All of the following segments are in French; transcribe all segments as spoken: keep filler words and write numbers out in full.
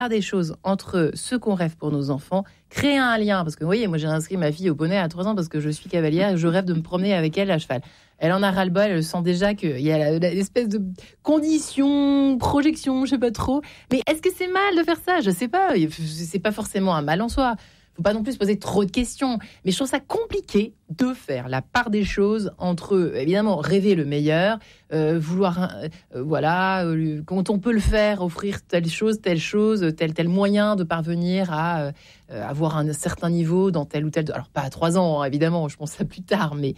des choses entre ce qu'on rêve pour nos enfants, créer un lien, parce que vous voyez, moi j'ai inscrit ma fille au poney à trois ans parce que je suis cavalière et je rêve de me promener avec elle à cheval. Elle en a ras-le-bol, elle sent déjà qu'il y a l'espèce de condition, projection, je sais pas trop. Mais est-ce que c'est mal de faire ça ? Je sais pas, c'est pas forcément un mal en soi. Faut pas non plus se poser trop de questions. Mais je trouve ça compliqué de faire la part des choses entre, évidemment, rêver le meilleur, euh, vouloir, euh, voilà, euh, quand on peut le faire, offrir telle chose, telle chose, tel, tel moyen de parvenir à euh, avoir un certain niveau dans tel ou tel... Alors, pas à trois ans, hein, évidemment, je pense à plus tard, mais...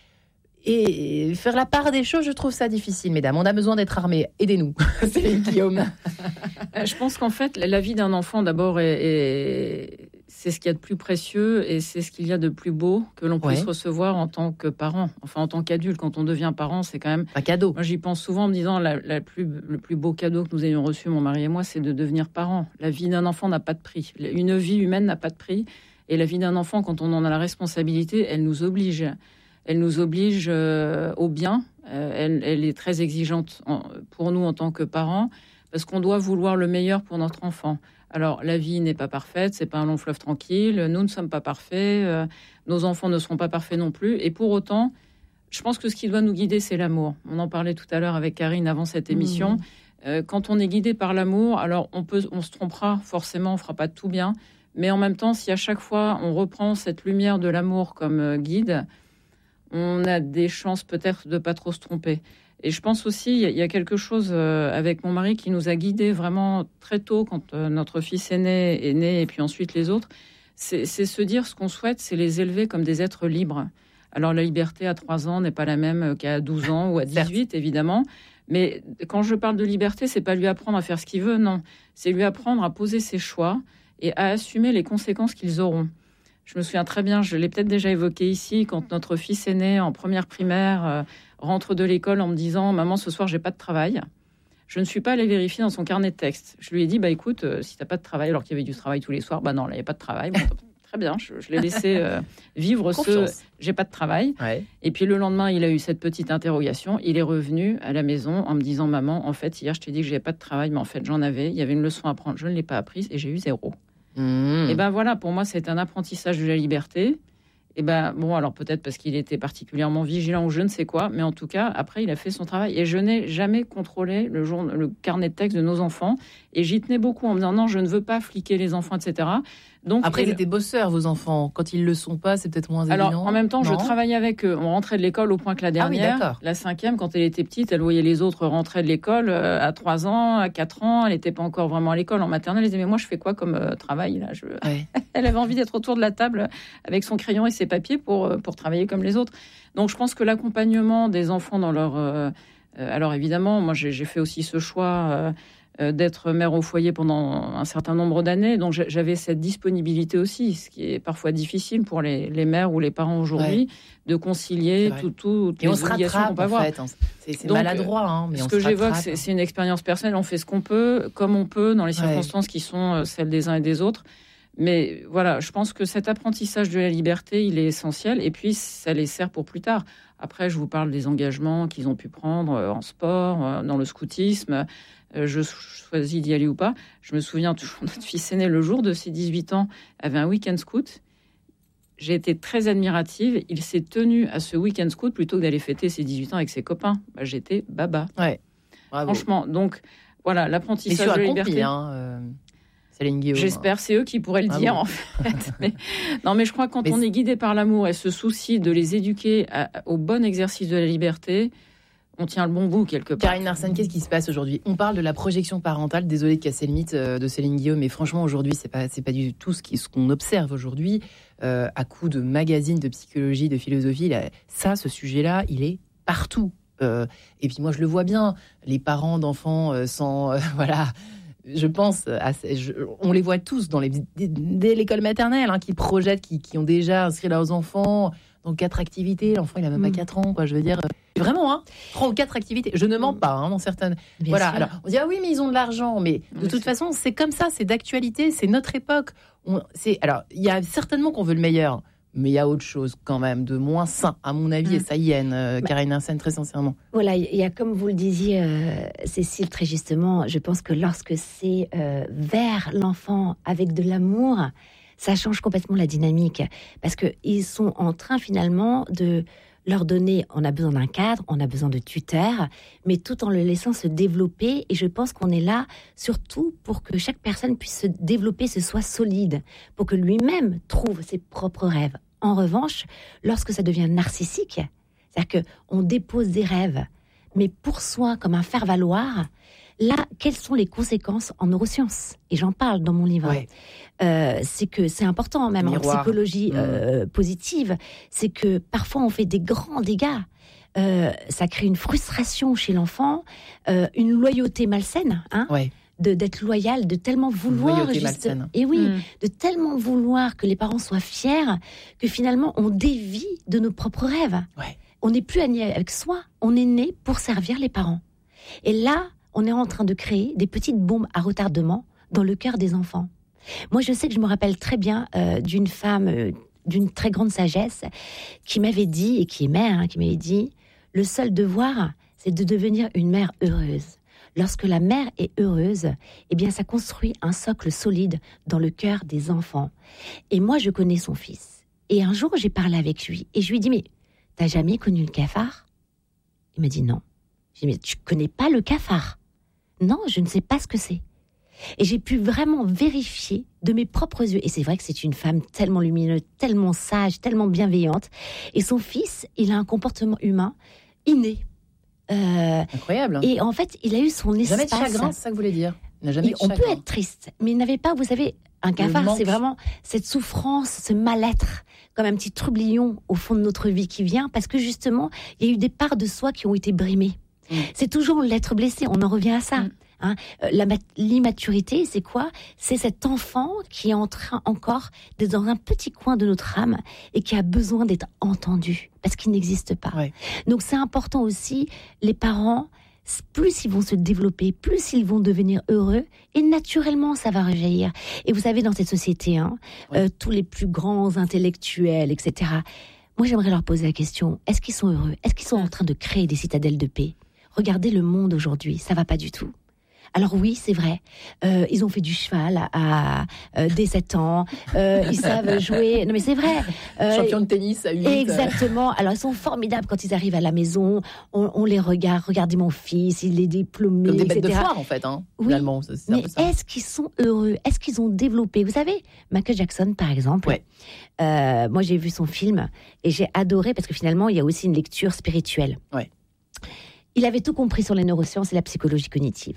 Et faire la part des choses, je trouve ça difficile, mesdames. On a besoin d'être armés. Aidez-nous, Céline Guillaume. Je pense qu'en fait, la vie d'un enfant, d'abord, est, est... c'est ce qu'il y a de plus précieux et c'est ce qu'il y a de plus beau que l'on puisse ouais. recevoir en tant que parent. Enfin, en tant qu'adulte, quand on devient parent, c'est quand même... un cadeau. Moi, j'y pense souvent en me disant, la, la plus, le plus beau cadeau que nous ayons reçu, mon mari et moi, c'est de devenir parent. La vie d'un enfant n'a pas de prix. Une vie humaine n'a pas de prix. Et la vie d'un enfant, quand on en a la responsabilité, elle nous oblige... Elle nous oblige euh, au bien. Euh, elle, elle est très exigeante en, pour nous en tant que parents, parce qu'on doit vouloir le meilleur pour notre enfant. Alors, la vie n'est pas parfaite, c'est pas un long fleuve tranquille. Nous ne sommes pas parfaits. Euh, nos enfants ne seront pas parfaits non plus. Et pour autant, je pense que ce qui doit nous guider, c'est l'amour. On en parlait tout à l'heure avec Karine avant cette émission. Mmh. Euh, quand on est guidé par l'amour, alors on peut, on se trompera forcément, on fera pas tout bien. Mais en même temps, si à chaque fois on reprend cette lumière de l'amour comme euh, guide, on a des chances peut-être de pas trop se tromper. Et je pense aussi, il y a quelque chose avec mon mari qui nous a guidés vraiment très tôt quand notre fils aîné est né et puis ensuite les autres. C'est, c'est se dire ce qu'on souhaite, c'est les élever comme des êtres libres. Alors la liberté à trois ans n'est pas la même qu'à douze ans ou à dix-huit, évidemment. Mais quand je parle de liberté, c'est pas lui apprendre à faire ce qu'il veut, non. C'est lui apprendre à poser ses choix et à assumer les conséquences qu'ils auront. Je me souviens très bien, je l'ai peut-être déjà évoqué ici, quand notre fils aîné en première primaire euh, rentre de l'école en me disant « Maman, ce soir, j'ai pas de travail ». Je ne suis pas allée vérifier dans son carnet de texte. Je lui ai dit « Bah écoute, euh, si t'as pas de travail, alors qu'il y avait du travail tous les soirs, bah non, là, il n'y a pas de travail. Bon, » Très bien, je, je l'ai laissé euh, vivre Confiance. ce « j'ai pas de travail ouais. ». Et puis le lendemain, il a eu cette petite interrogation. Il est revenu à la maison en me disant « Maman, en fait, hier, je t'ai dit que j'avais pas de travail, mais en fait, j'en avais. Il y avait une leçon à prendre, je ne l'ai pas apprise et j'ai eu zéro. » Mmh. Et ben voilà, pour moi, c'est un apprentissage de la liberté. Et ben bon, alors peut-être parce qu'il était particulièrement vigilant ou je ne sais quoi, mais en tout cas, après, il a fait son travail. Et je n'ai jamais contrôlé le, jour, le carnet de texte de nos enfants. Et j'y tenais beaucoup en me disant non, je ne veux pas fliquer les enfants, et cetera. Donc, après, ils étaient bosseurs, vos enfants. Quand ils le sont pas, c'est peut-être moins alors, évident. Alors, en même temps, non. je travaillais avec eux. On rentrait de l'école au point que la dernière, ah oui, la cinquième, quand elle était petite, elle voyait les autres rentrer de l'école euh, à trois ans, à quatre ans. Elle n'était pas encore vraiment à l'école en maternelle. Elle disait, mais moi, je fais quoi comme euh, travail là je... ouais. Elle avait envie d'être autour de la table avec son crayon et ses papiers pour, euh, pour travailler comme les autres. Donc, je pense que l'accompagnement des enfants dans leur... Euh, euh, alors, évidemment, moi, j'ai, j'ai fait aussi ce choix... Euh, d'être mère au foyer pendant un certain nombre d'années. Donc, j'avais cette disponibilité aussi, ce qui est parfois difficile pour les, les mères ou les parents aujourd'hui, ouais. de concilier tout, tout, toutes et les obligations qu'on peut avoir. Fait. C'est, c'est Donc, maladroit, hein, mais ce on que se j'évoque, c'est, c'est une expérience personnelle. On fait ce qu'on peut, comme on peut, dans les circonstances ouais. qui sont celles des uns et des autres. Mais voilà, je pense que cet apprentissage de la liberté, il est essentiel. Et puis, ça les sert pour plus tard. Après, je vous parle des engagements qu'ils ont pu prendre en sport, dans le scoutisme. Je choisis d'y aller ou pas. Je me souviens toujours, notre fils aîné, le jour de ses dix-huit ans, avait un week-end scout. J'ai été très admirative. Il s'est tenu à ce week-end scout plutôt que d'aller fêter ses dix-huit ans avec ses copains. Bah, j'étais baba. Ouais. Franchement, donc, voilà, l'apprentissage de la liberté. Hein, euh... Céline Guillaume. J'espère, c'est eux qui pourraient le ah dire, bon. en fait. mais, non, mais je crois que quand mais on c'est... est guidé par l'amour et ce souci de les éduquer à, au bon exercice de la liberté, on tient le bon bout quelque part. Karine Mersenne, qu'est-ce qui se passe aujourd'hui ? On parle de la projection parentale. Désolée de casser le mythe de Céline Guillaume, mais franchement, aujourd'hui, c'est pas, c'est pas du tout ce, qui, ce qu'on observe aujourd'hui. Euh, à coup de magazines, de psychologie, de philosophie, là, ça, ce sujet-là, il est partout. Euh, et puis moi, je le vois bien. Les parents d'enfants euh, sans... Euh, voilà... Je pense, à, je, on les voit tous dans les, dès l'école maternelle, hein, qui projettent, qui, qui ont déjà inscrit leurs enfants dans quatre activités. L'enfant, il a même pas quatre ans, quoi. Je veux dire, vraiment, hein, trois ou quatre activités. Je ne mens pas, hein, dans certaines. Bien voilà. Sûr. Alors, on dit ah oui, mais ils ont de l'argent. Mais de oui, toute c'est... façon, c'est comme ça, c'est d'actualité, c'est notre époque. On, c'est alors, il y a certainement qu'on veut le meilleur. Mais il y a autre chose quand même, de moins sain, à mon avis, mmh. et ça y est, euh, bah, Karine Arsène, très sincèrement. Voilà, il y a, comme vous le disiez, euh, Cécile, très justement, je pense que lorsque c'est euh, vers l'enfant avec de l'amour, ça change complètement la dynamique. Parce qu'ils sont en train, finalement, de leur donner, on a besoin d'un cadre, on a besoin de tuteurs, mais tout en le laissant se développer. Et je pense qu'on est là surtout pour que chaque personne puisse se développer, se soit solide, pour que lui-même trouve ses propres rêves. En revanche, lorsque ça devient narcissique, c'est-à-dire qu'on dépose des rêves, mais pour soi, comme un faire-valoir, là, quelles sont les conséquences en neurosciences ? Et j'en parle dans mon livre. Ouais. Euh, c'est que c'est important, même Miroir. En psychologie mmh. euh, positive, c'est que parfois on fait des grands dégâts. Euh, ça crée une frustration chez l'enfant, euh, une loyauté malsaine, hein, ouais. de, d'être loyal, de tellement vouloir... Juste, et oui, mmh. de tellement vouloir que les parents soient fiers, que finalement on dévie de nos propres rêves. Ouais. On n'est plus né avec soi, on est né pour servir les parents. Et là, on est en train de créer des petites bombes à retardement dans le cœur des enfants. Moi, je sais que je me rappelle très bien euh, d'une femme euh, d'une très grande sagesse qui m'avait dit, et qui est mère, hein, qui m'avait dit, le seul devoir, c'est de devenir une mère heureuse. Lorsque la mère est heureuse, eh bien, ça construit un socle solide dans le cœur des enfants. Et moi, je connais son fils. Et un jour, j'ai parlé avec lui et je lui ai dit, mais t'as jamais connu le cafard ? Il m'a dit non. J'ai dit, mais tu connais pas le cafard ? Non, je ne sais pas ce que c'est. Et j'ai pu vraiment vérifier de mes propres yeux. Et c'est vrai que c'est une femme tellement lumineuse, tellement sage, tellement bienveillante. Et son fils, il a un comportement humain inné. Euh, Incroyable. Et en fait, il a eu son espace. Jamais de chagrin, c'est ça que vous voulez dire. Il n'a jamais de on chagrin. peut être triste, mais il n'avait pas, vous savez, un cafard, c'est vraiment cette souffrance, ce mal-être, comme un petit troublion au fond de notre vie qui vient, parce que justement, il y a eu des parts de soi qui ont été brimées. Mmh. C'est toujours l'être blessé, on en revient à ça. Mmh. Hein, la, l'immaturité, c'est quoi ? C'est cet enfant qui est en train encore d'être dans un petit coin de notre âme et qui a besoin d'être entendu, parce qu'il n'existe pas. Ouais. Donc c'est important aussi, les parents, plus ils vont se développer, plus ils vont devenir heureux, et naturellement ça va rejaillir. Et vous savez, dans cette société, hein, ouais. euh, tous les plus grands intellectuels, et cetera, moi j'aimerais leur poser la question, est-ce qu'ils sont heureux ? Est-ce qu'ils sont en train de créer des citadelles de paix ? Regardez le monde aujourd'hui, ça va pas du tout. Alors oui, c'est vrai, euh, ils ont fait du cheval à, à euh, dès sept ans, euh, ils savent jouer, non mais c'est vrai. Euh, Champion de tennis à huit. Exactement, alors ils sont formidables quand ils arrivent à la maison, on, on les regarde, regardez mon fils, il est diplômé, comme des bêtes et cetera. De foire en fait, hein, oui, finalement. C'est, c'est mais est-ce qu'ils sont heureux ? Est-ce qu'ils ont développé ? Vous savez, Michael Jackson par exemple, ouais. euh, moi j'ai vu son film et j'ai adoré parce que finalement il y a aussi une lecture spirituelle. Ouais. Il avait tout compris sur les neurosciences et la psychologie cognitive.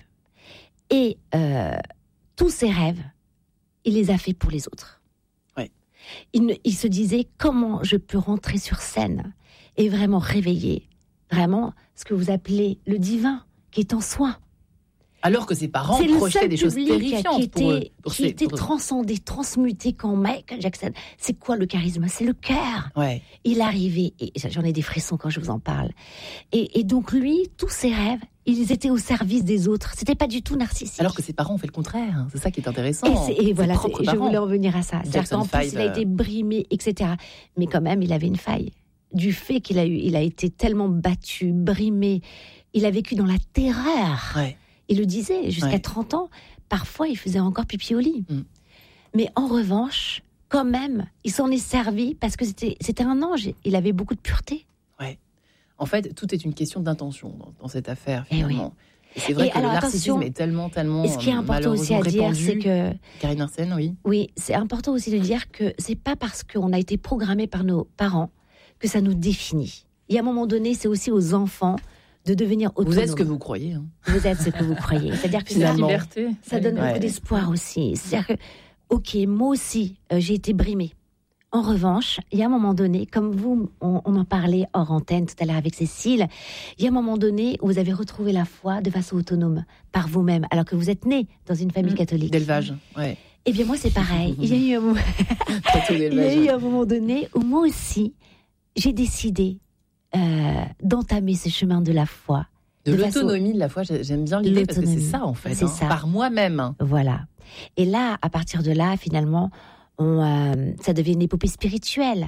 Et euh, tous ses rêves, il les a faits pour les autres. Ouais. Il, il se disait, comment je peux rentrer sur scène et vraiment réveiller, vraiment ce que vous appelez le divin, qui est en soi. Alors que ses parents projetaient des choses terrifiantes qui était, pour eux. Pour qui ses, était pour transcendé, transmuté quand Michael Jackson. C'est quoi le charisme ? C'est le cœur. Ouais. Il arrivait, et j'en ai des frissons quand je vous en parle. Et, et donc lui, tous ses rêves, ils étaient au service des autres. C'était pas du tout narcissique. Alors que ses parents ont fait le contraire. C'est ça qui est intéressant. Et, c'est, et voilà, c'est, je voulais en venir à ça. Jackson en plus, il a été brimé, et cetera. Mais quand même, il avait une faille. Du fait qu'il a eu, il a été tellement battu, brimé, il a vécu dans la terreur. Ouais. Il le disait, jusqu'à ouais. trente ans, parfois il faisait encore pipi au lit. Mm. Mais en revanche, quand même, il s'en est servi parce que c'était, c'était un ange. Il avait beaucoup de pureté. Ouais. En fait, tout est une question d'intention dans, dans cette affaire, finalement. Et, oui. et c'est vrai et que alors, le narcissisme est tellement, tellement et ce qui est important aussi à dire, répandu. C'est que... Karine Arsène, oui. Oui, c'est important aussi de dire que c'est pas parce qu'on a été programmé par nos parents que ça nous définit. Il y a un moment donné, c'est aussi aux enfants de devenir autonome. Vous êtes ce que vous croyez. Hein. Vous êtes ce que vous croyez. C'est-à-dire que la ça, liberté. ça donne ouais. beaucoup d'espoir aussi. C'est-à-dire que, ok, moi aussi, euh, j'ai été brimée. En revanche, il y a un moment donné, comme vous, on, on en parlait hors antenne tout à l'heure avec Cécile, il y a un moment donné où vous avez retrouvé la foi de façon autonome, par vous-même, alors que vous êtes né dans une famille mmh. catholique. D'élevage, ouais. Eh bien, moi, c'est pareil. Il y a eu un moment, il y a eu un moment donné où moi aussi, j'ai décidé Euh, d'entamer ce chemin de la foi. De, de l'autonomie façon... de la foi, j'aime bien l'idée parce que c'est ça en fait, c'est hein, ça. Par moi-même. Voilà. Et là, à partir de là, finalement, on, euh, ça devient une épopée spirituelle.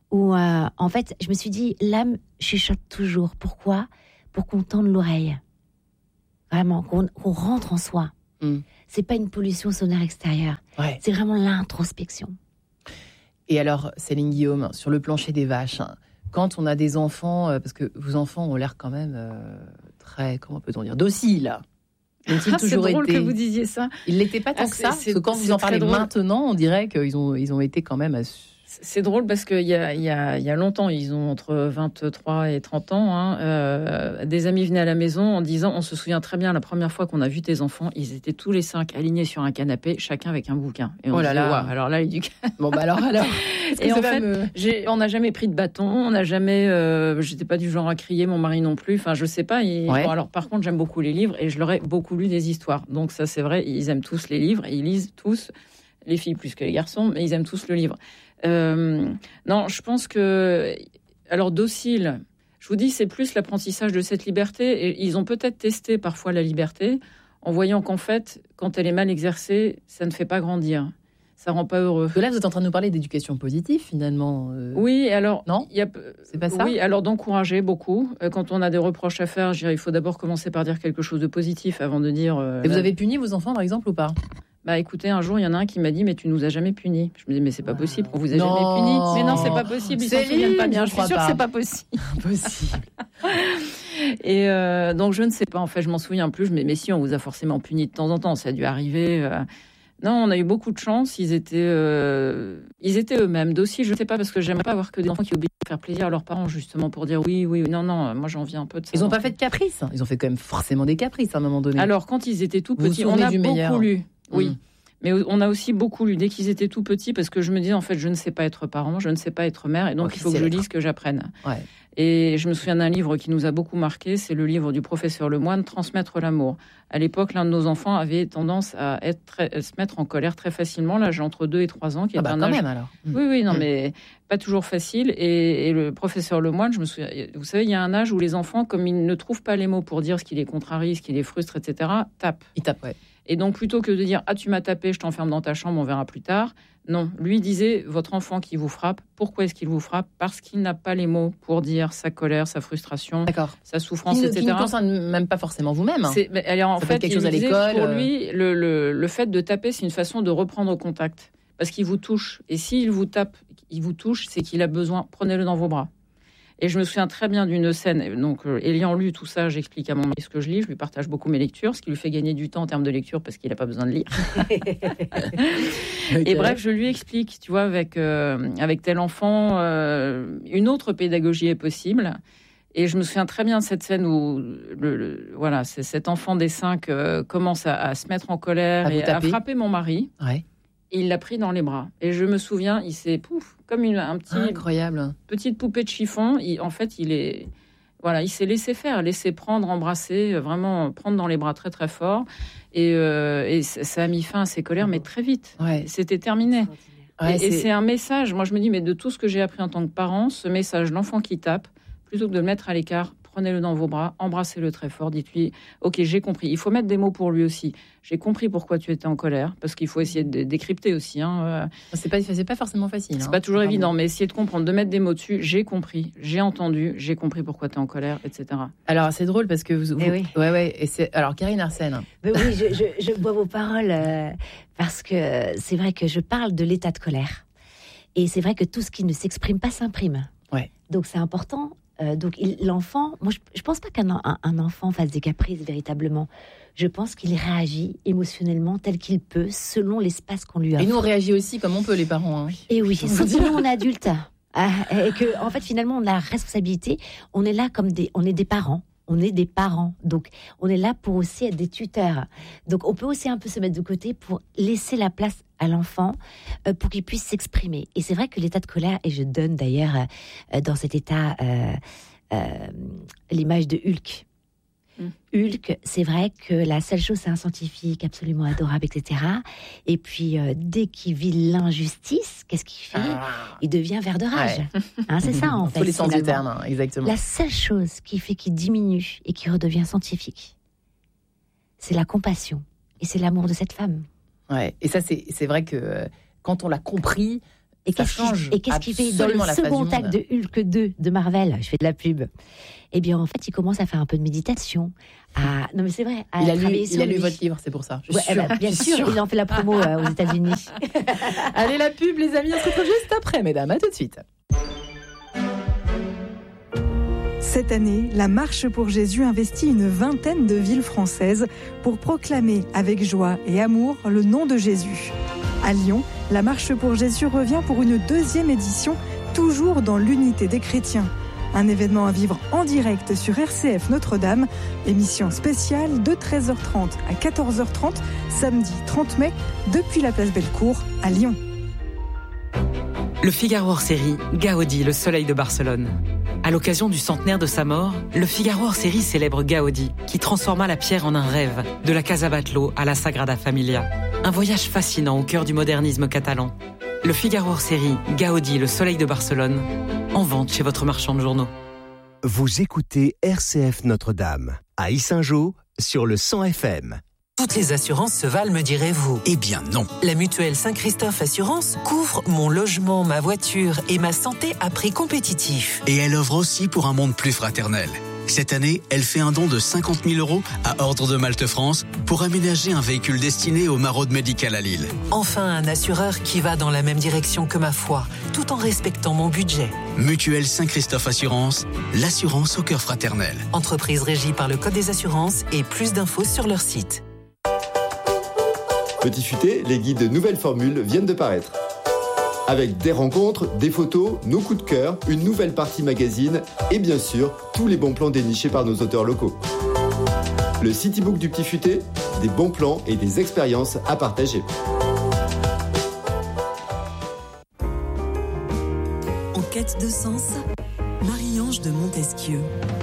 où, euh, en fait, je me suis dit, l'âme chuchote toujours. Pourquoi ? Pour qu'on tende l'oreille. Vraiment, qu'on, qu'on rentre en soi. Mm. C'est pas une pollution sonore extérieure. Ouais. C'est vraiment l'introspection. Et alors, Céline Guillaume, sur le plancher des vaches, quand on a des enfants, parce que vos enfants ont l'air quand même euh, très, comment peut-on dire, dociles. Ont-ils ah, toujours c'est drôle été... que vous disiez ça. Ils l'étaient pas tant ah, que ça. C'est, parce que quand vous en parlez drôle. maintenant, on dirait qu'ils ont, ils ont été quand même. À... C'est drôle parce qu'il y a, il y, a, il y a longtemps, ils ont entre vingt-trois et trente ans, hein, euh, des amis venaient à la maison en disant, on se souvient très bien la première fois qu'on a vu tes enfants, ils étaient tous les cinq alignés sur un canapé, chacun avec un bouquin. Et on oh là disait, là. Wow, alors là, l'éducation. Bon bah alors alors. Et en fait, me... j'ai, on n'a jamais pris de bâton, on n'a jamais, euh, j'étais pas du genre à crier, mon mari non plus. Enfin, je sais pas. Ils... Ouais. Bon, alors par contre, j'aime beaucoup les livres et je leur ai beaucoup lu des histoires. Donc ça, c'est vrai, ils aiment tous les livres, et ils lisent tous, les filles plus que les garçons, mais ils aiment tous le livre. Euh, non, je pense que, alors docile, je vous dis, c'est plus l'apprentissage de cette liberté. Et ils ont peut-être testé parfois la liberté en voyant qu'en fait, quand elle est mal exercée, ça ne fait pas grandir. Ça rend pas heureux. Parce que là, vous êtes en train de nous parler d'éducation positive, finalement. Euh... Oui, alors non, y a... c'est pas ça. Oui, alors d'encourager beaucoup. Quand on a des reproches à faire, je dirais, il faut d'abord commencer par dire quelque chose de positif avant de dire. Euh, Et vous là... avez puni vos enfants, par exemple, ou pas? Bah écoutez, un jour, il y en a un qui m'a dit, mais tu nous as jamais punis. Je me dis, mais c'est pas wow. possible qu'on vous ait non. jamais punis. Mais non, c'est pas possible. Ils s'en souviennent pas bien. Je suis sûre pas. que c'est pas possible. Impossible. Et euh, donc, je ne sais pas. En fait, je m'en souviens plus. Mais, mais si, on vous a forcément puni de temps en temps. Ça a dû arriver. Euh... Non, on a eu beaucoup de chance. Ils étaient, euh... ils étaient eux-mêmes. D'aussi, je ne sais pas, parce que j'aime pas avoir que des enfants qui obéissent à faire plaisir à leurs parents, justement, pour dire oui, oui, non, non. Moi, j'en viens un peu de ça. Ils n'ont pas fait de caprices. Ils ont fait quand même forcément des caprices à un moment donné. Alors, quand ils étaient tout vous petits, vous on a du beaucoup meilleur. lu. Oui. Mmh. Mais on a aussi beaucoup lu dès qu'ils étaient tout petits, parce que je me disais, en fait, je ne sais pas être parent, je ne sais pas être mère, et donc il faut que je lise, que j'apprenne. Ouais. Et je me souviens d'un livre qui nous a beaucoup marqué, c'est le livre du professeur Lemoine, Transmettre l'amour. À l'époque, l'un de nos enfants avait tendance à, être très, à se mettre en colère très facilement, l'âge entre deux et trois ans, qui est ah bah un quand âge... même alors. Oui, oui, non, mmh. mais pas toujours facile. Et, et le professeur Lemoine, je me souviens, vous savez, il y a un âge où les enfants, comme ils ne trouvent pas les mots pour dire ce qui les contrarie, ce qui les frustre, et cetera, tapent. Ils tapent, ouais. Et donc, plutôt que de dire « Ah, tu m'as tapé, je t'enferme dans ta chambre, on verra plus tard », non, lui disait « Votre enfant qui vous frappe, pourquoi est-ce qu'il vous frappe ? Parce qu'il n'a pas les mots pour dire sa colère, sa frustration, D'accord. sa souffrance, qui et cetera » Qui ne concerne même pas forcément vous-même. C'est, alors, en Ça fait, quelque il chose à disait, l'école. pour lui, le, le, le fait de taper, c'est une façon de reprendre contact. Parce qu'il vous touche. Et s'il vous tape, il vous touche, c'est qu'il a besoin. Prenez-le dans vos bras. Et je me souviens très bien d'une scène, donc euh, ayant lu tout ça, j'explique à mon mari ce que je lis, je lui partage beaucoup mes lectures, ce qui lui fait gagner du temps en termes de lecture parce qu'il n'a pas besoin de lire. Okay. Et bref, je lui explique, tu vois, avec, euh, avec tel enfant, euh, une autre pédagogie est possible. Et je me souviens très bien de cette scène où le, le, voilà, c'est cet enfant des cinq euh, commence à, à se mettre en colère à et à frapper mon mari. Ouais. Et il l'a pris dans les bras. Et je me souviens, il s'est pouf, comme une un petit incroyable petite poupée de chiffon. Il, en fait, il est voilà, il s'est laissé faire, laissé prendre, embrasser, vraiment prendre dans les bras très très fort. Et, euh, et ça a mis fin à ses colères, mais très vite. Ouais. C'était terminé. Ouais, et, c'est... et c'est un message. Moi, je me dis, mais de tout ce que j'ai appris en tant que parent, ce message, l'enfant qui tape, plutôt que de le mettre à l'écart, prenez-le dans vos bras, embrassez-le très fort, dites-lui « Ok, j'ai compris ». Il faut mettre des mots pour lui aussi. J'ai compris pourquoi tu étais en colère, parce qu'il faut essayer de décrypter aussi. Hein. C'est pas, c'est pas forcément facile. C'est hein. pas toujours Pardon. évident, mais essayer de comprendre, de mettre des mots dessus. J'ai compris, j'ai entendu, j'ai compris pourquoi tu es en colère, et cetera. Alors, c'est drôle parce que vous... vous... Eh oui. Ouais, ouais. Et c'est... Alors, Karine Arsène. Mais oui, je, je, je bois vos paroles euh, parce que c'est vrai que je parle de l'état de colère. Et c'est vrai que tout ce qui ne s'exprime pas s'imprime. Ouais. Donc, c'est important... Euh, donc il, l'enfant, moi je, je pense pas qu'un un, un enfant fasse des caprices véritablement. Je pense qu'il réagit émotionnellement tel qu'il peut selon l'espace qu'on lui offre. Et nous on réagit aussi comme on peut les parents. Hein. Et oui, surtout nous on est adultes ah, et que en fait finalement on a la responsabilité. On est là comme des, on est des parents. On est des parents, donc on est là pour aussi être des tuteurs. Donc on peut aussi un peu se mettre de côté pour laisser la place à l'enfant euh, pour qu'il puisse s'exprimer. Et c'est vrai que l'état de colère, et je donne d'ailleurs euh, dans cet état euh, euh, l'image de Hulk. Mmh. Hulk, c'est vrai que la seule chose, c'est un scientifique absolument adorable, et cetera. Et puis, euh, dès qu'il vit l'injustice, qu'est-ce qu'il fait ? ah. Il devient vert de rage. Ouais. Hein, c'est ça, en fait. Tous les sens du terme, hein, exactement. La seule chose qui fait qu'il diminue et qu'il redevient scientifique, c'est la compassion. Et c'est l'amour de cette femme. Ouais. Et ça, c'est, c'est vrai que euh, quand on l'a compris, Et Ça qu'est-ce change qui, et qu'est-ce qu'il fait dans le absolument la face second du monde. acte de Hulk deux de Marvel? Je fais de la pub. Eh bien, en fait, il commence à faire un peu de méditation. À... Non, mais c'est vrai. À Il a lu, travailler sur il a lu lui. votre livre, c'est pour ça. Je suis Ouais, eh sûre, ben, bien je suis sûr, sûre. il en fait la promo euh, aux États-Unis. Allez, la pub, les amis, on se retrouve juste après, mesdames. À tout de suite. Cette année, la Marche pour Jésus investit une vingtaine de villes françaises pour proclamer avec joie et amour le nom de Jésus. À Lyon, la Marche pour Jésus revient pour une deuxième édition, toujours dans l'unité des chrétiens. Un événement à vivre en direct sur R C F Notre-Dame, émission spéciale de treize heures trente à quatorze heures trente, samedi trente mai, depuis la place Bellecour à Lyon. Le Figaro hors série, Gaudi, le soleil de Barcelone. À l'occasion du centenaire de sa mort, le Figaro hors série célèbre Gaudi, qui transforma la pierre en un rêve, de la Casa Batlló à la Sagrada Familia. Un voyage fascinant au cœur du modernisme catalan. Le Figaro hors série, Gaudi, le soleil de Barcelone, en vente chez votre marchand de journaux. Vous écoutez R C F Notre-Dame, à Yssingeaux, sur le cent F M. Toutes les assurances se valent, me direz-vous. Eh bien non. La mutuelle Saint-Christophe Assurance couvre mon logement, ma voiture et ma santé à prix compétitif. Et elle œuvre aussi pour un monde plus fraternel. Cette année, elle fait un don de cinquante mille euros à Ordre de Malte France pour aménager un véhicule destiné au maraude médical à Lille. Enfin, un assureur qui va dans la même direction que ma foi, tout en respectant mon budget. Mutuelle Saint-Christophe Assurance, l'assurance au cœur fraternel. Entreprise régie par le Code des assurances et plus d'infos sur leur site. Petit Futé, les guides de nouvelles formules viennent de paraître. Avec des rencontres, des photos, nos coups de cœur, une nouvelle partie magazine et bien sûr, tous les bons plans dénichés par nos auteurs locaux. Le Citybook du Petit Futé, des bons plans et des expériences à partager. En quête de sens, Marie-Ange de Montesquieu.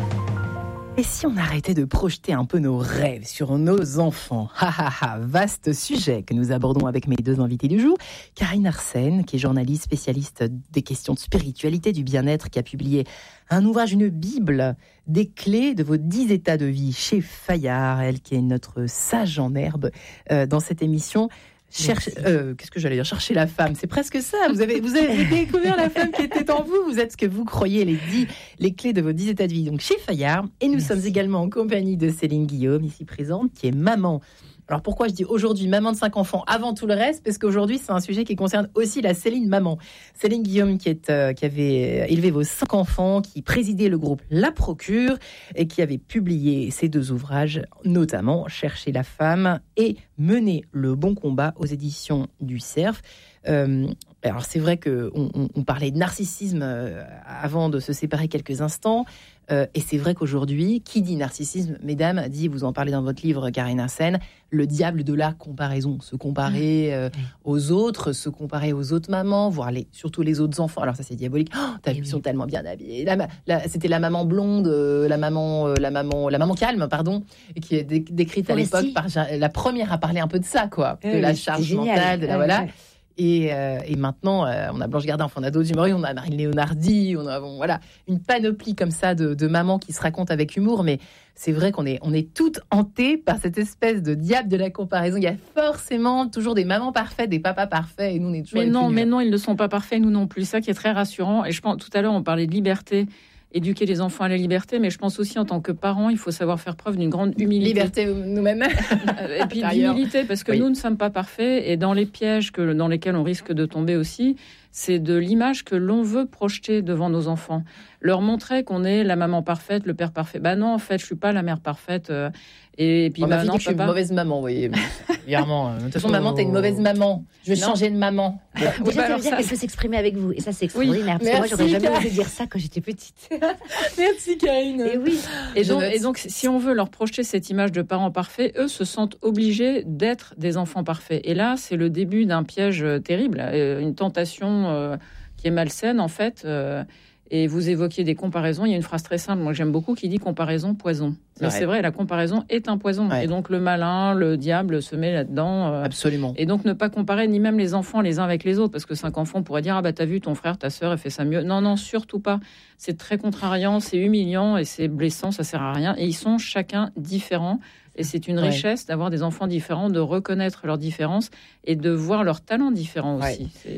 Et si on arrêtait de projeter un peu nos rêves sur nos enfants? Ha ha ha, vaste sujet que nous abordons avec mes deux invités du jour. Karine Arsène, qui est journaliste spécialiste des questions de spiritualité, du bien-être, qui a publié un ouvrage, une bible, des clés de vos dix états de vie chez Fayard, elle qui est notre sage en herbe euh, dans cette émission. Cherche, euh, qu'est-ce que j'allais dire? Chercher la femme, c'est presque ça. Vous avez, vous avez découvert la femme qui était en vous. Vous êtes ce que vous croyez, les dix, les clés de vos dix états de vie. Donc chez Fayard, et nous Merci. sommes également en compagnie de Céline Guillaume, ici présente, qui est maman. Alors pourquoi je dis aujourd'hui maman de cinq enfants avant tout le reste? Parce qu'aujourd'hui c'est un sujet qui concerne aussi la Céline maman. Céline Guillaume qui, est, euh, qui avait élevé vos cinq enfants, qui présidait le groupe La Procure et qui avait publié ces deux ouvrages, notamment Chercher la femme et Mener le bon combat aux éditions du Cerf. Euh, alors c'est vrai qu'on on, on parlait de narcissisme euh, avant de se séparer quelques instants. Euh, et c'est vrai qu'aujourd'hui, qui dit narcissisme, mesdames, dit, vous en parlez dans votre livre, Karine Arsène, le diable de la comparaison. Se comparer euh, aux autres, se comparer aux autres mamans, voire les, surtout les autres enfants. Alors ça, c'est diabolique. Oh, t'as vu, ils sont tellement bien habillés. La, la, c'était la maman blonde, euh, la maman, euh, la maman, la maman calme, pardon, qui est dé- décrite à l'époque par la première à parler un peu de ça, quoi, de euh, la charge mentale, de la, euh, voilà. Ouais. Et, euh, et maintenant, euh, on a Blanche Gardin, enfin, on a d'autres humoristes, on a Marine Léonardi, on a bon, voilà, une panoplie comme ça de, de mamans qui se racontent avec humour. Mais c'est vrai qu'on est, on est toutes hantées par cette espèce de diable de la comparaison. Il y a forcément toujours des mamans parfaites, des papas parfaits, et nous on est toujours. Mais non, mais non, ils ne sont pas parfaits, nous non plus. Ça qui est très rassurant. Et je pense, tout à l'heure, on parlait de liberté. Éduquer les enfants à la liberté, mais je pense aussi en tant que parents, il faut savoir faire preuve d'une grande humilité. Liberté nous-mêmes. Et puis d'humilité, parce que oui. nous ne sommes pas parfaits, et dans les pièges que, dans lesquels on risque de tomber aussi, c'est de l'image que l'on veut projeter devant nos enfants. Leur montrer qu'on est la maman parfaite, le père parfait. Bah non, en fait, je suis pas la mère parfaite. Euh, et puis on bah, m'a dit non, que je suis une mauvaise maman, vous voyez. Clairement. De toute façon, maman, t'es une mauvaise maman. Je vais non. changer de maman. Déjà, oui, ça veut dire ça... qu'elle peut s'exprimer avec vous. Et ça, c'est extraordinaire. Oui. Parce Merci, que moi, j'aurais jamais osé dire ça quand j'étais petite. Merci, Karine. Et oui. Et donc, et donc, si on veut leur projeter cette image de parents parfaits, eux se sentent obligés d'être des enfants parfaits. Et là, c'est le début d'un piège terrible, une tentation euh, qui est malsaine, en fait. Euh, Et vous évoquiez des comparaisons. Il y a une phrase très simple, moi j'aime beaucoup, qui dit comparaison, poison. Mais c'est vrai, la comparaison est un poison. Ouais. Et donc le malin, le diable se met là-dedans. Euh, Absolument. Et donc ne pas comparer ni même les enfants les uns avec les autres. Parce que cinq enfants pourraient dire, ah bah t'as vu ton frère, ta sœur, elle fait ça mieux. Non, non, surtout pas. C'est très contrariant, c'est humiliant et c'est blessant, ça sert à rien. Et ils sont chacun différents. Et c'est une richesse ouais. d'avoir des enfants différents, de reconnaître leurs différences et de voir leurs talents différents aussi. Ouais. C'est...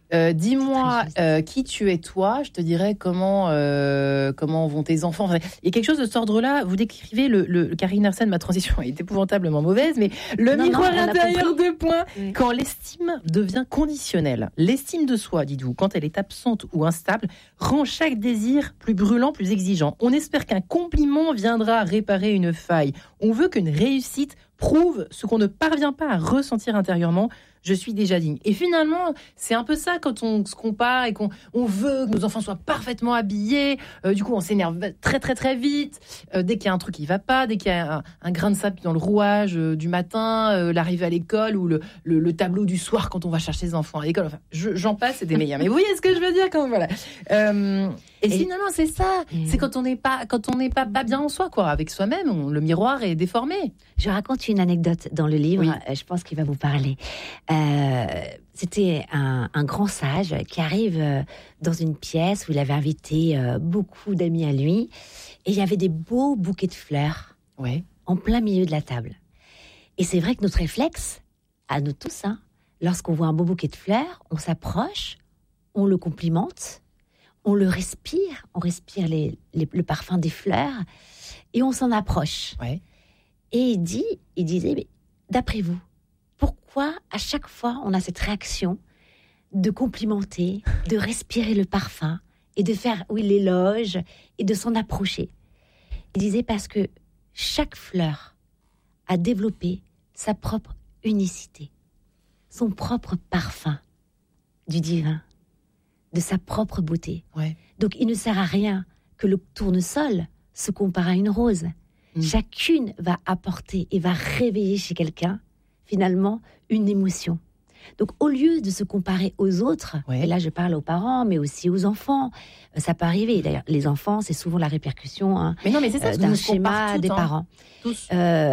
Euh, dis-moi euh, qui tu es toi, je te dirai comment euh, comment vont tes enfants. Enfin, il y a quelque chose de cet ordre-là. Vous décrivez le, le, le Karine Arsène, ma transition est épouvantablement mauvaise, mais le non, miroir non, intérieur de points. Oui. Quand l'estime devient conditionnelle, l'estime de soi, dites-vous, quand elle est absente ou instable, rend chaque désir plus brûlant, plus exigeant. On espère qu'un compliment viendra réparer une faille. On veut qu'une réussite prouve ce qu'on ne parvient pas à ressentir intérieurement. Je suis déjà digne. Et finalement, c'est un peu ça quand on se compare et qu'on on veut que nos enfants soient parfaitement habillés. Euh, du coup, on s'énerve très très très vite. Euh, dès qu'il y a un truc qui va pas, dès qu'il y a un, un grain de sable dans le rouage euh, du matin, euh, l'arrivée à l'école ou le, le, le tableau du soir quand on va chercher les enfants à l'école. Enfin, je, j'en passe, c'est des meilleurs. Mais vous voyez ce que je veux dire quand voilà. Euh, et, et finalement, c'est ça. Et... C'est quand on n'est pas quand on n'est pas, pas bien en soi, quoi, avec soi-même. On, le miroir est déformé. Je raconte une anecdote dans le livre. Oui. Je pense qu'il va vous parler. Euh, c'était un, un grand sage qui arrive euh, dans une pièce où il avait invité euh, beaucoup d'amis à lui et il y avait des beaux bouquets de fleurs ouais. en plein milieu de la table. Et c'est vrai que notre réflexe, à nous tous, hein, lorsqu'on voit un beau bouquet de fleurs, on s'approche, on le complimente, on le respire, on respire les, les, le parfum des fleurs et on s'en approche. Ouais. Et il dit, il disait, mais d'après vous, pourquoi à chaque fois on a cette réaction de complimenter, de respirer le parfum et de faire oui l'éloge et de s'en approcher? Il disait parce que chaque fleur a développé sa propre unicité, son propre parfum du divin, de sa propre beauté. Ouais. Donc il ne sert à rien que le tournesol se compare à une rose. Mmh. Chacune va apporter et va réveiller chez quelqu'un finalement une émotion. Donc au lieu de se comparer aux autres, ouais. et là je parle aux parents mais aussi aux enfants, ça peut arriver. D'ailleurs les enfants c'est souvent la répercussion hein, mais non, mais c'est ça, euh, d'un schéma toutes, des hein. parents. Tous.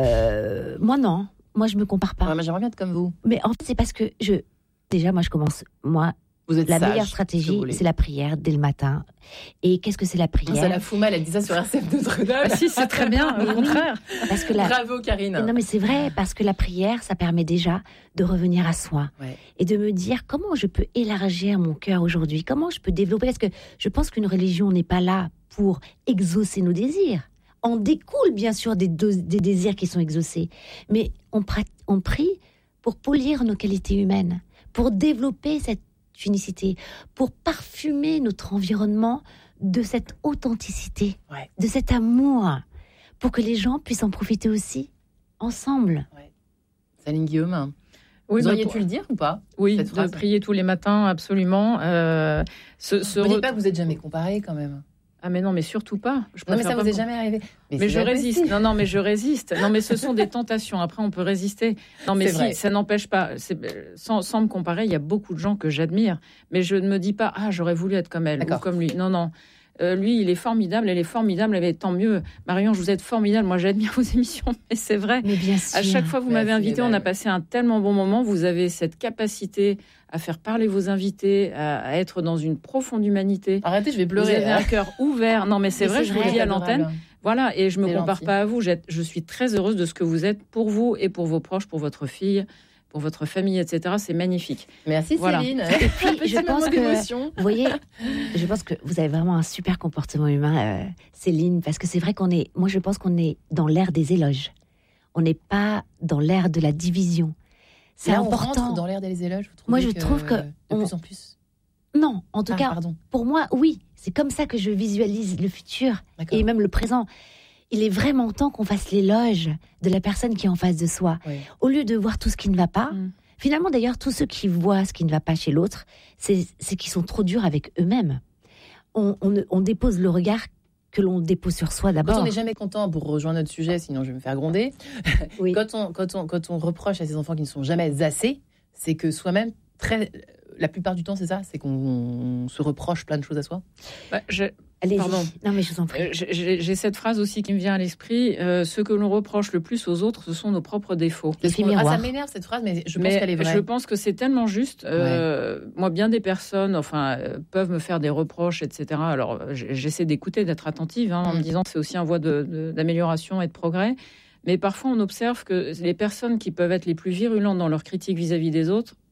Euh, moi non, moi je me compare pas. Ouais, moi j'aimerais bien être comme vous. Mais en fait c'est parce que je déjà moi je commence moi. Vous êtes la sage, meilleure stratégie, c'est la prière dès le matin. Et qu'est-ce que c'est la prière? Ça la fout mal, elle dit ça sur R C F Notre-Dame. Ah si, c'est très bien, au contraire. Parce que la... Bravo, Karine. Non, mais c'est vrai, parce que la prière, ça permet déjà de revenir à soi. Ouais. Et de me dire comment je peux élargir mon cœur aujourd'hui, comment je peux développer. Parce que je pense qu'une religion n'est pas là pour exaucer nos désirs. En découle, bien sûr, des, do- des désirs qui sont exaucés. Mais on, prat- on prie pour polir nos qualités humaines, pour développer cette unicité, pour parfumer notre environnement de cette authenticité, ouais. de cet amour, pour que les gens puissent en profiter aussi, ensemble. Ouais. Céline Guillaume, oui, vous bah, auriez pour... pu le dire ou pas? Oui, de prier tous les matins, absolument. Euh, ce, ce vous ne re... dites pas que vous n'êtes jamais comparé quand même? Ah mais non, mais surtout pas. Je non mais ça vous est jamais arrivé. Mais, mais je résiste. Possible. Non non, mais je résiste. Non mais ce sont des tentations. Après on peut résister. Non mais si, ça n'empêche pas. C'est, sans, sans me comparer, il y a beaucoup de gens que j'admire, mais je ne me dis pas ah j'aurais voulu être comme elle D'accord. ou comme lui. Non non. Euh, lui, il est formidable, elle est formidable, elle est tant mieux. Marion, vous êtes formidable. Moi, j'admire vos émissions, mais c'est vrai. Mais bien sûr. À chaque fois que vous Merci, m'avez invité, on a passé un tellement bon moment. Vous avez cette capacité à faire parler vos invités, à, à être dans une profonde humanité. Arrêtez, je vais pleurer. Vous avez un cœur ouvert. Non, mais c'est mais vrai, c'est je vous le dis à l'antenne. Voilà, et je me c'est compare gentil. Pas à vous. Je suis très heureuse de ce que vous êtes pour vous et pour vos proches, pour votre fille, pour votre famille, et cetera. C'est magnifique. Merci voilà. Céline. Et puis, je pense que, vous voyez, je pense que vous avez vraiment un super comportement humain, euh, Céline, parce que c'est vrai qu'on est, moi je pense qu'on est dans l'ère des éloges. On n'est pas dans l'ère de la division. C'est Là, important. On rentre dans l'ère des éloges. Vous moi, je que trouve que de on... plus en plus. Non, en tout ah, cas, pardon. pour moi, oui, c'est comme ça que je visualise le futur D'accord. et même le présent. Il est vraiment temps qu'on fasse l'éloge de la personne qui est en face de soi, oui. au lieu de voir tout ce qui ne va pas. Mm. Finalement, d'ailleurs, tous ceux qui voient ce qui ne va pas chez l'autre, c'est, c'est qu'ils sont trop durs avec eux-mêmes. On, on, on dépose le regard que l'on dépose sur soi d'abord. Quand on n'est jamais content, pour rejoindre notre sujet, sinon je vais me faire gronder, oui. quand, on, quand, on, quand on reproche à ces enfants qui ne sont jamais assez, c'est que soi-même, très, la plupart du temps, c'est ça, c'est qu'on on se reproche plein de choses à soi. Ouais, je... Allez-y. Pardon. Non, mais je vous en prie. Euh, j'ai, j'ai cette phrase aussi qui me vient à l'esprit. Euh, ce que l'on reproche le plus aux autres, ce sont nos propres défauts. Ah, ça m'énerve cette phrase, mais je pense mais qu'elle est vraie. Je pense que c'est tellement juste. Euh, ouais. Moi, bien des personnes, enfin, euh, peuvent me faire des reproches, et cetera. Alors, j'essaie d'écouter, d'être attentive, hein, en mmh. me disant que c'est aussi un voie de, de, d'amélioration et de progrès. Mais parfois, on observe que les personnes qui peuvent être les plus virulentes dans leur critique vis-à-vis des autres,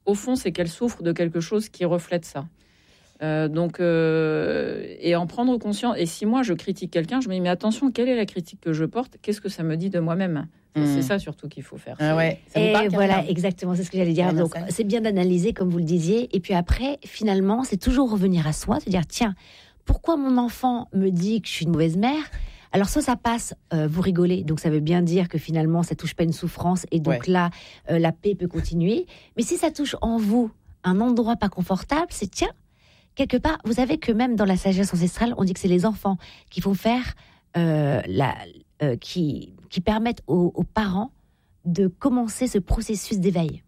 au fond, c'est qu'elle souffre de quelque chose qui reflète ça. Euh, donc, euh, et en prendre conscience. Et si moi je critique quelqu'un, je me dis mais attention, quelle est la critique que je porte ? Qu'est-ce que ça me dit de moi-même ? mmh. C'est ça surtout qu'il faut faire. Ah ouais, ça et parle, voilà, carrément. exactement, c'est ce que j'allais dire. Ouais, donc, ça. c'est bien d'analyser, comme vous le disiez. Et puis après, finalement, c'est toujours revenir à soi, se dire tiens, pourquoi mon enfant me dit que je suis une mauvaise mère ? Alors soit ça passe, euh, vous rigolez, donc ça veut bien dire que finalement ça touche pas une souffrance et donc ouais. là euh, la paix peut continuer. Mais si ça touche en vous un endroit pas confortable, c'est tiens, quelque part, vous savez que même dans la sagesse ancestrale, on dit que c'est les enfants qui font faire, euh, la, euh, qui, qui permettent aux, aux parents de commencer ce processus d'éveil.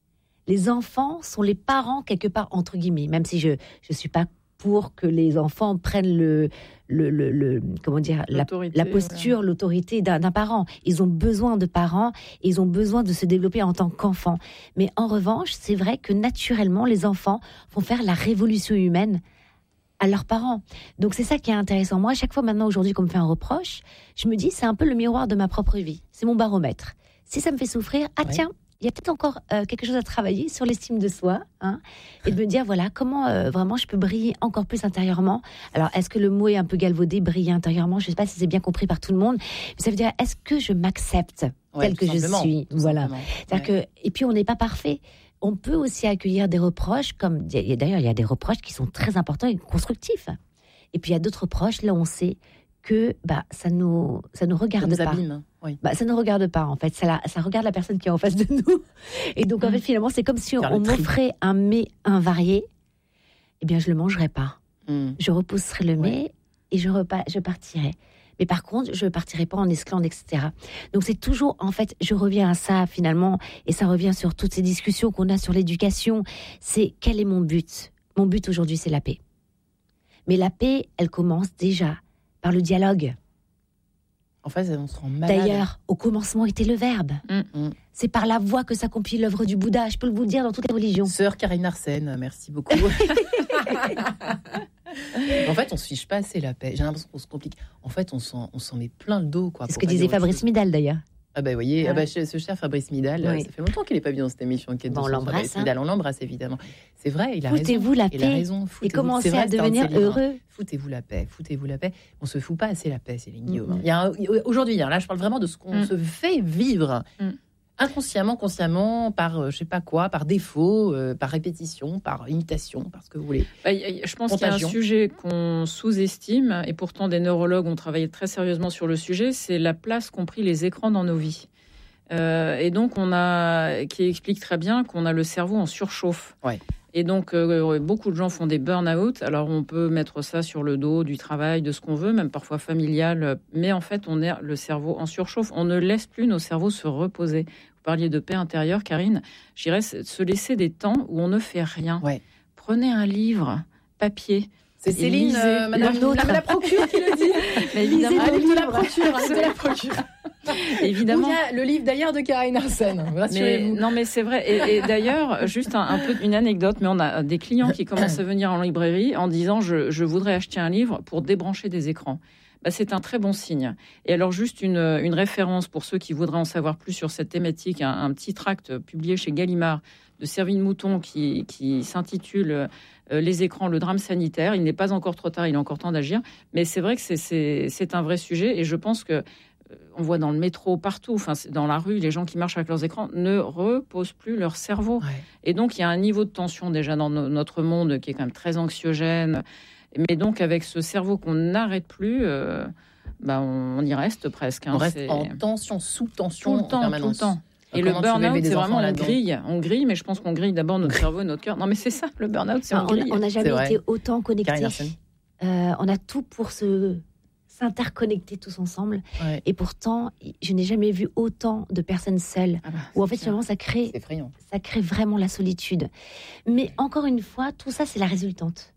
Les enfants sont les parents quelque part entre guillemets, même si je je suis pas pour que les enfants prennent le, le, le, le comment dire, la, la posture, ouais. l'autorité d'un, d'un parent. Ils ont besoin de parents, et ils ont besoin de se développer en tant qu'enfants. Mais en revanche, c'est vrai que naturellement, les enfants vont faire la révolution humaine à leurs parents. Donc c'est ça qui est intéressant. Moi, à chaque fois maintenant, aujourd'hui, qu'on me fait un reproche, je me dis, c'est un peu le miroir de ma propre vie. C'est mon baromètre. Si ça me fait souffrir, ah ouais. tiens, il y a peut-être encore euh, quelque chose à travailler sur l'estime de soi, hein, et de me dire, voilà, comment euh, vraiment je peux briller encore plus intérieurement. Alors, est-ce que le mot est un peu galvaudé, briller intérieurement ? Je ne sais pas si c'est bien compris par tout le monde. Mais ça veut dire, est-ce que je m'accepte ouais, tel que je suis ? Voilà. C'est-à-dire ouais. que, et puis, on n'est pas parfait. On peut aussi accueillir des reproches, comme d'ailleurs, il y a des reproches qui sont très importants et constructifs. Et puis, il y a d'autres reproches, là, on sait que bah, ça ne nous, ça nous regarde ça nous pas. Abîme. Oui. Bah, ça ne regarde pas, en fait. Ça, la, ça regarde la personne qui est en face de nous. Et donc, mmh. en fait, finalement, c'est comme si on, on m'offrait un mets invarié. Eh bien, je ne le mangerais pas. Mmh. Je repousserais le mets ouais. et je, repas, je partirais. Mais par contre, je ne partirais pas en esclande, et cetera. Donc, c'est toujours, en fait, je reviens à ça, finalement, et ça revient sur toutes ces discussions qu'on a sur l'éducation. C'est quel est mon but ? Mon but aujourd'hui, c'est la paix. Mais la paix, elle commence déjà par le dialogue. En fait, on se rend malade. D'ailleurs, au commencement était le verbe. Mm-hmm. C'est par la voix que s'accomplit l'œuvre du Bouddha. Je peux vous le dire dans toutes les religions. Sœur Karine Arsène, merci beaucoup. En fait, on se fiche pas assez la paix. J'ai l'impression qu'on se complique. En fait, on s'en, on s'en met plein le dos. Quoi, c'est ce que disait Fabrice Midal, d'ailleurs. Ah bah, vous voyez, ouais. ah bah, ce cher Fabrice Midal, oui. ça fait longtemps qu'il n'est pas venu dans cette émission. Bon, on l'embrasse. Hein. Midal, on l'embrasse, évidemment. C'est vrai, il a foutez-vous raison. La paix il a raison. Et commencez vrai, à devenir heureux. Foutez-vous la paix, foutez-vous la paix. On se fout pas assez la paix, Céline Guillaume. Mm-hmm. Il y a un, aujourd'hui, là, je parle vraiment de ce qu'on mm. se fait vivre. Mm. Inconsciemment, consciemment, par euh, je sais pas quoi, par défaut, euh, par répétition, par imitation, par ce que vous voulez. Bah, je pense Contagion. Qu'il y a un sujet qu'on sous-estime, et pourtant des neurologues ont travaillé très sérieusement sur le sujet, c'est la place qu'ont pris les écrans dans nos vies. Euh, et donc, on a, qui explique très bien qu'on a le cerveau en surchauffe. Ouais. Et donc, euh, beaucoup de gens font des burn-out. Alors, on peut mettre ça sur le dos du travail, de ce qu'on veut, même parfois familial. Mais en fait, on est le cerveau en surchauffe. On ne laisse plus nos cerveaux se reposer. Vous parliez de paix intérieure, Karine. Je dirais se laisser des temps où on ne fait rien. Ouais. Prenez un livre, papier. C'est Céline, euh, Madame la, la Procure qui le dit. Mais évidemment, ah, livre de la Procure, livre de la Procure. Évidemment. Il y a le livre d'ailleurs de Karine Arsène. Mais, non, mais c'est vrai. Et, et d'ailleurs, juste un, un peu une anecdote, mais on a des clients qui commencent à venir en librairie en disant je, je voudrais acheter un livre pour débrancher des écrans. Bah, c'est un très bon signe. Et alors, juste une, une référence pour ceux qui voudraient en savoir plus sur cette thématique, un, un petit tract publié chez Gallimard de Servine Mouton qui, qui s'intitule euh, Les écrans, le drame sanitaire. Il n'est pas encore trop tard, il est encore temps d'agir. Mais c'est vrai que c'est, c'est, c'est un vrai sujet et je pense que on voit dans le métro, partout, enfin, dans la rue, les gens qui marchent avec leurs écrans ne reposent plus leur cerveau. Ouais. Et donc, il y a un niveau de tension déjà dans no- notre monde qui est quand même très anxiogène. Mais donc, avec ce cerveau qu'on n'arrête plus, euh, bah, on, on y reste presque. Hein. On reste c'est... en tension, sous tension, tout le temps, en tout le temps. Et le burn-out, c'est vraiment on grille. On grille, mais je pense qu'on grille d'abord notre cerveau et notre cœur. Non, mais c'est ça, le burn-out, c'est on grille. On n'a jamais été autant connectés. Euh, on a tout pour se... s'interconnecter tous ensemble. Ouais. Et pourtant, je n'ai jamais vu autant de personnes seules. Ah bah, où en fait, finalement, ça crée, ça crée vraiment la solitude. Mais encore une fois, tout ça, c'est la résultante.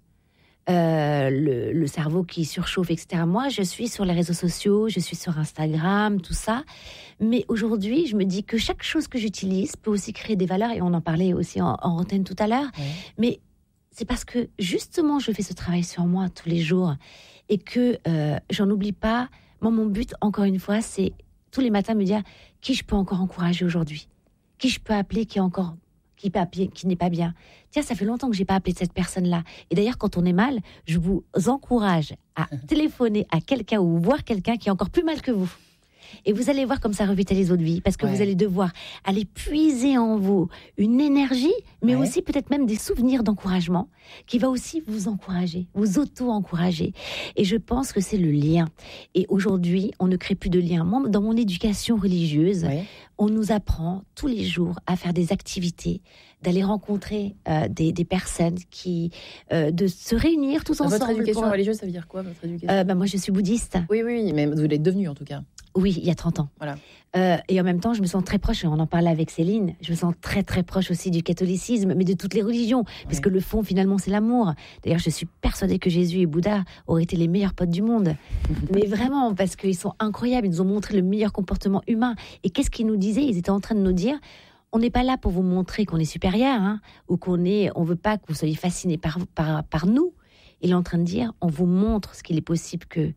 Euh, le, le cerveau qui surchauffe, et cetera. Moi, je suis sur les réseaux sociaux, je suis sur Instagram, tout ça. Mais aujourd'hui, je me dis que chaque chose que j'utilise peut aussi créer des valeurs. Et on en parlait aussi en, en antenne tout à l'heure. Ouais. Mais c'est parce que, justement, je fais ce travail sur moi tous les jours. Et que euh, j'en oublie pas. Moi, mon but, encore une fois, c'est tous les matins me dire qui je peux encore encourager aujourd'hui, qui je peux appeler, qui est encore, qui, qui n'est pas bien. Tiens, ça fait longtemps que j'ai pas appelé cette personne-là. Et d'ailleurs, quand on est mal, je vous encourage à téléphoner à quelqu'un ou voir quelqu'un qui est encore plus mal que vous. Et vous allez voir comme ça revitalise votre vie, parce que ouais. vous allez devoir aller puiser en vous une énergie, mais ouais. aussi peut-être même des souvenirs d'encouragement, qui va aussi vous encourager, vous auto-encourager. Et je pense que c'est le lien. Et aujourd'hui, on ne crée plus de lien. Moi, dans mon éducation religieuse, ouais. on nous apprend tous les jours à faire des activités, d'aller rencontrer euh, des, des personnes, qui, euh, de se réunir tous ensemble. Votre éducation pour... religieuse, ça veut dire quoi, votre éducation euh, bah, Moi, je suis bouddhiste. Oui, oui, oui, mais vous l'êtes devenue en tout cas. Oui, il y a trente ans. Voilà. Euh, et en même temps, je me sens très proche, on en parlait avec Céline, je me sens très très proche aussi du catholicisme, mais de toutes les religions, oui. parce que le fond, finalement, c'est l'amour. D'ailleurs, je suis persuadée que Jésus et Bouddha auraient été les meilleurs potes du monde. Mais vraiment, parce qu'ils sont incroyables, ils nous ont montré le meilleur comportement humain. Et qu'est-ce qu'ils nous disaient ? Ils étaient en train de nous dire... On n'est pas là pour vous montrer qu'on est supérieur, hein, ou qu'on est, on veut pas que vous soyez fascinés par, par, par nous. Il est en train de dire, on vous montre ce qu'il est possible que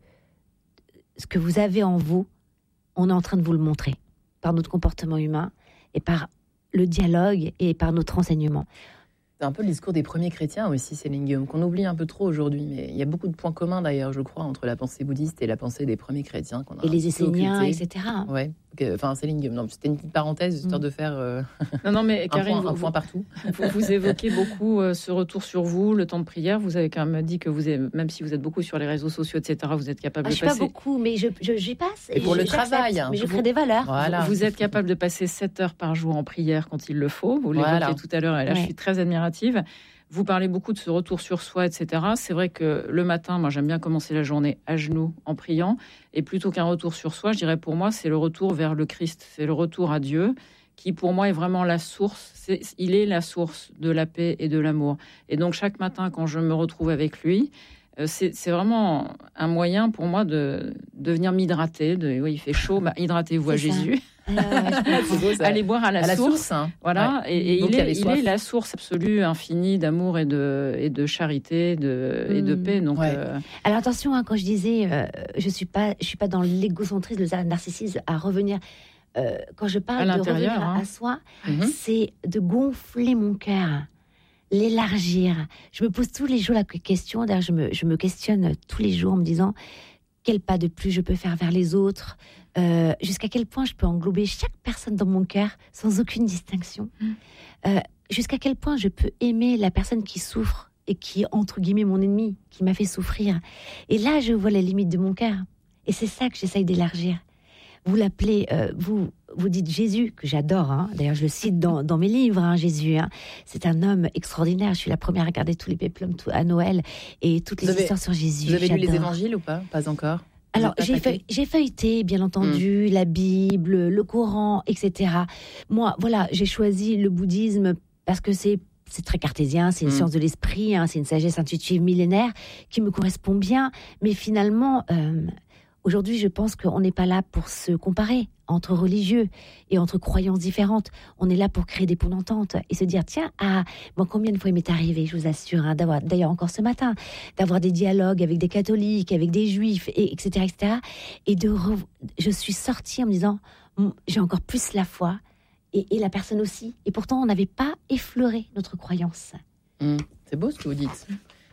ce que vous avez en vous, on est en train de vous le montrer par notre comportement humain et par le dialogue et par notre enseignement. C'est un peu le discours des premiers chrétiens aussi, Céline Guillaume, qu'on oublie un peu trop aujourd'hui. Mais il y a beaucoup de points communs d'ailleurs, je crois, entre la pensée bouddhiste et la pensée des premiers chrétiens. Qu'on a et les Esséniens, et cetera. Ouais. Enfin, Céline Guillaume, non, c'était une petite parenthèse, histoire mmh. de faire euh, non, non, mais, un, Karine, point, vous, un point partout. Vous, vous évoquez beaucoup euh, ce retour sur vous, le temps de prière. Vous avez quand même dit que vous, avez, même si vous êtes beaucoup sur les réseaux sociaux, et cetera, vous êtes capable ah, de je passer... Je ne suis pas beaucoup, mais je, je, j'y passe. Et, et pour je, le travail. Mais je ferai des valeurs. Voilà. Vous, vous êtes capable de passer sept heures par jour en prière quand il le faut. Vous l'évoquiez voilà. tout à l'heure, et là, ouais. je suis très admirative. Vous parlez beaucoup de ce retour sur soi, et cetera. C'est vrai que le matin, moi, j'aime bien commencer la journée à genoux en priant. Et plutôt qu'un retour sur soi, je dirais pour moi, c'est le retour vers le Christ. C'est le retour à Dieu qui, pour moi, est vraiment la source. C'est, il est la source de la paix et de l'amour. Et donc, chaque matin, quand je me retrouve avec lui, c'est, c'est vraiment un moyen pour moi de, de venir m'hydrater. De, oui, il fait chaud, bah, hydratez-vous à Jésus. Euh, beau, Allez boire à la, à la source, source hein. voilà. Ouais. Et, et il, est, il est la source absolue, infinie d'amour et de et de charité, de mmh. et de paix. Donc, ouais. euh... alors attention, hein, quand je disais, euh, je suis pas, je suis pas dans l'égocentrisme, le narcissisme, à revenir. Euh, quand je parle de revenir hein. à soi, mmh. c'est de gonfler mon cœur, l'élargir. Je me pose tous les jours la question. D'ailleurs, je me je me questionne tous les jours en me disant quel pas de plus je peux faire vers les autres. Euh, jusqu'à quel point je peux englober chaque personne dans mon cœur sans aucune distinction. Mmh. Euh, jusqu'à quel point je peux aimer la personne qui souffre et qui est entre guillemets mon ennemi, qui m'a fait souffrir. Et là, je vois la limite de mon cœur. Et c'est ça que j'essaye d'élargir. Vous l'appelez, euh, vous, vous dites Jésus, que j'adore. Hein. D'ailleurs, je le cite dans, dans mes livres, hein, Jésus. Hein. C'est un homme extraordinaire. Je suis la première à regarder tous les péplums tout, à Noël et toutes les vous avez, histoires sur Jésus. Vous avez j'adore. lu les évangiles ou pas ? Pas encore. Alors, j'ai, feuille, j'ai feuilleté, bien entendu, mmh. la Bible, le Coran, et cetera. Moi, voilà, j'ai choisi le bouddhisme parce que c'est, c'est très cartésien, c'est une mmh. science de l'esprit, hein, c'est une sagesse intuitive millénaire qui me correspond bien. Mais finalement, euh, aujourd'hui, je pense qu'on n'est pas là pour se comparer entre religieux et entre croyances différentes. On est là pour créer des ponts d'entente et se dire, tiens, ah, bon, combien de fois il m'est arrivé, je vous assure, hein, d'avoir, d'ailleurs encore ce matin, d'avoir des dialogues avec des catholiques, avec des juifs, et, etc., et cetera. Et de, re... je suis sortie en me disant, j'ai encore plus la foi et, et la personne aussi. Et pourtant, on n'avait pas effleuré notre croyance. Mmh, c'est beau ce que vous dites.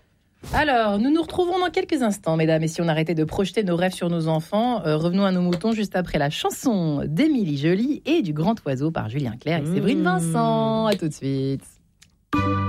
Alors, nous nous retrouvons dans quelques instants, mesdames, et si on arrêtait de projeter nos rêves sur nos enfants, euh, revenons à nos moutons juste après la chanson d'Émilie Joly et du Grand Oiseau par Julien Clerc et Séverine Vincent. À tout de suite.